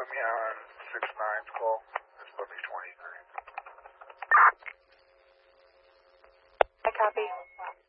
me on 6-9's call. It's put me 23. I copy.